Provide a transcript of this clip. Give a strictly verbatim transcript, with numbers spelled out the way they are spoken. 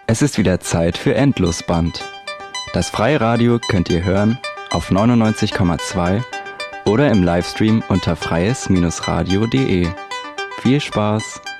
Es ist wieder Zeit für Endlosband. Das freie Radio könnt ihr hören auf neunundneunzig Komma zwei oder im Livestream unter freies Bindestrich radio punkt de. Viel Spaß!